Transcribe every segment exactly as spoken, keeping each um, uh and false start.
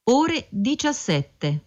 ore diciassette.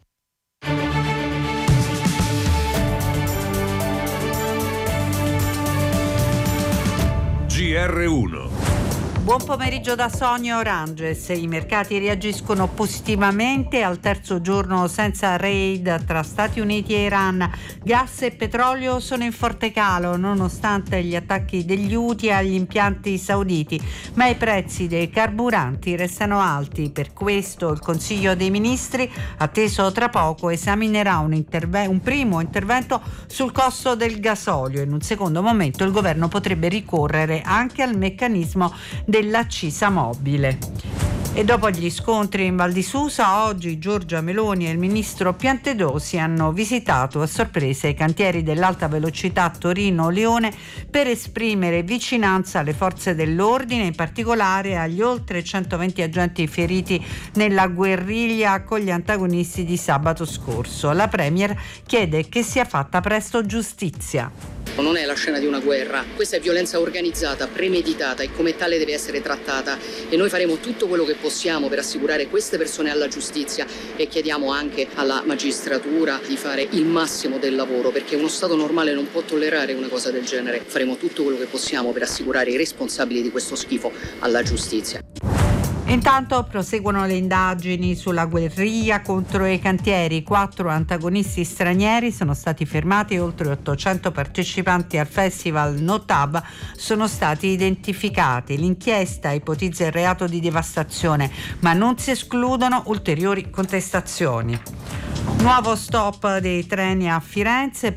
G R uno. Buon pomeriggio da Sonia Oranges. I mercati reagiscono positivamente al terzo giorno senza raid tra Stati Uniti e Iran. Gas e petrolio sono in forte calo nonostante gli attacchi degli Houthi agli impianti sauditi, ma i prezzi dei carburanti restano alti. Per questo il Consiglio dei Ministri, atteso tra poco, esaminerà un, interve- un primo intervento sul costo del gasolio. In un secondo momento il governo potrebbe ricorrere anche al meccanismo dell'accisa mobile. E dopo gli scontri in Val di Susa, oggi Giorgia Meloni e il ministro Piantedosi hanno visitato a sorpresa i cantieri dell'alta velocità Torino-Lione per esprimere vicinanza alle forze dell'ordine, in particolare agli oltre centoventi agenti feriti nella guerriglia con gli antagonisti di sabato scorso. La Premier chiede che sia fatta presto giustizia. Non è la scena di una guerra, questa è violenza organizzata, premeditata e come tale deve essere trattata, e noi faremo tutto quello che possiamo per assicurare queste persone alla giustizia e chiediamo anche alla magistratura di fare il massimo del lavoro, perché uno Stato normale non può tollerare una cosa del genere. Faremo tutto quello che possiamo per assicurare i responsabili di questo schifo alla giustizia. Intanto proseguono le indagini sulla guerriglia contro i cantieri. Quattro antagonisti stranieri sono stati fermati e oltre ottocento partecipanti al festival Notab sono stati identificati. L'inchiesta ipotizza il reato di devastazione, ma non si escludono ulteriori contestazioni. Nuovo stop dei treni a Firenze.